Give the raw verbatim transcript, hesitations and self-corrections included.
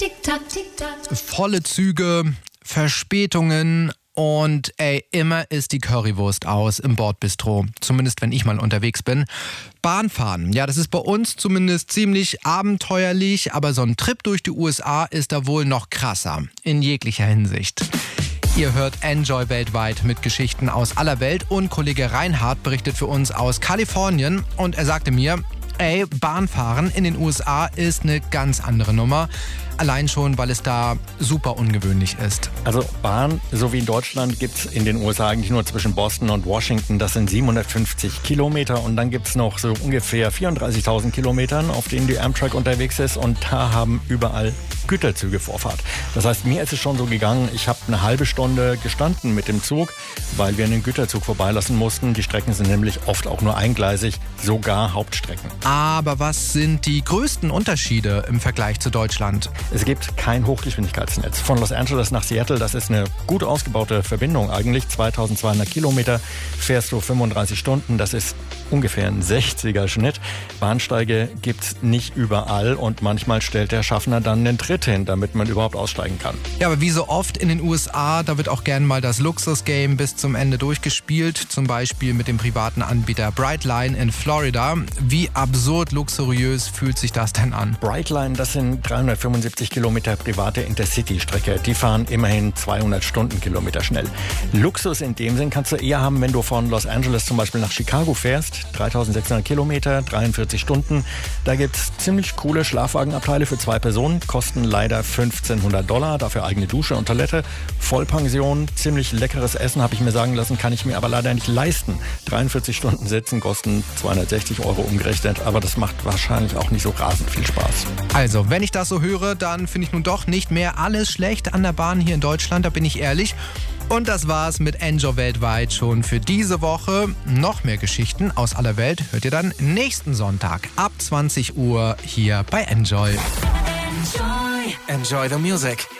Tick-Tack, Tick-Tack. Volle Züge, Verspätungen und ey, immer ist die Currywurst aus im Bordbistro. Zumindest wenn ich mal unterwegs bin. Bahnfahren, ja, das ist bei uns zumindest ziemlich abenteuerlich, aber so ein Trip durch die U S A ist da wohl noch krasser. In jeglicher Hinsicht. Ihr hört Enjoy weltweit mit Geschichten aus aller Welt und Kollege Reinhard berichtet für uns aus Kalifornien und er sagte mir, ey, Bahnfahren in den U S A ist eine ganz andere Nummer. Allein schon, weil es da super ungewöhnlich ist. Also Bahn, so wie in Deutschland, gibt es in den U S A eigentlich nur zwischen Boston und Washington. Das sind siebenhundertfünfzig Kilometer und dann gibt es noch so ungefähr vierunddreißigtausend Kilometern, auf denen die Amtrak unterwegs ist und da haben überall Güterzüge Vorfahrt. Das heißt, mir ist es schon so gegangen, ich habe eine halbe Stunde gestanden mit dem Zug, weil wir einen Güterzug vorbeilassen mussten. Die Strecken sind nämlich oft auch nur eingleisig, sogar Hauptstrecken. Aber was sind die größten Unterschiede im Vergleich zu Deutschland? Es gibt kein Hochgeschwindigkeitsnetz. Von Los Angeles nach Seattle, das ist eine gut ausgebaute Verbindung eigentlich. zweitausendzweihundert Kilometer fährst du fünfunddreißig Stunden. Das ist ungefähr ein sechziger Schnitt. Bahnsteige gibt's nicht überall und manchmal stellt der Schaffner dann einen Tritt hin, damit man überhaupt aussteigen kann. Ja, aber wie so oft in den U S A, da wird auch gern mal das Luxusgame bis zum Ende durchgespielt. Zum Beispiel mit dem privaten Anbieter Brightline in Florida. Wie absurd luxuriös fühlt sich das denn an? Brightline, das sind dreihundertfünfundsiebzig Kilometer private Intercity-Strecke. Die fahren immerhin zweihundert Stundenkilometer schnell. Luxus in dem Sinn kannst du eher haben, wenn du von Los Angeles zum Beispiel nach Chicago fährst. dreitausendsechshundert Kilometer, dreiundvierzig Stunden. Da gibt's ziemlich coole Schlafwagenabteile für zwei Personen. Kosten leider fünfzehnhundert Dollar. Dafür eigene Dusche und Toilette. Vollpension, ziemlich leckeres Essen, habe ich mir sagen lassen, kann ich mir aber leider nicht leisten. dreiundvierzig Stunden sitzen kosten zweihundertsechzig Euro umgerechnet. Aber das macht wahrscheinlich auch nicht so rasend viel Spaß. Also, wenn ich das so höre, dann finde ich nun doch nicht mehr alles schlecht an der Bahn hier in Deutschland, da bin ich ehrlich. Und das war's mit Enjoy weltweit schon für diese Woche. Noch mehr Geschichten aus aller Welt hört ihr dann nächsten Sonntag ab zwanzig Uhr hier bei Enjoy. Enjoy. Enjoy the music.